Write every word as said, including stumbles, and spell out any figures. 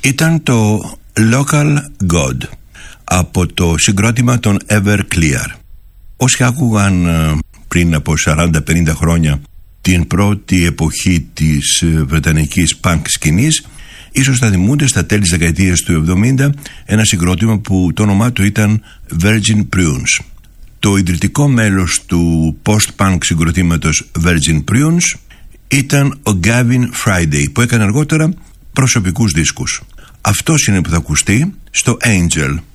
ήταν το Local God από το συγκρότημα των Everclear. Όσοι άκουγαν πριν από σαράντα πενήντα χρόνια την πρώτη εποχή της βρετανικής punk σκηνής, ίσως θα θυμούνται στα τέλη της δεκαετίας του εβδομήντα ένα συγκρότημα που το όνομά του ήταν Virgin Prunes. Το ιδρυτικό μέλος του post-punk συγκροτήματος Virgin Prunes ήταν ο Gavin Friday, που έκανε αργότερα προσωπικούς δίσκους. Αυτός είναι που θα ακουστεί στο Angel.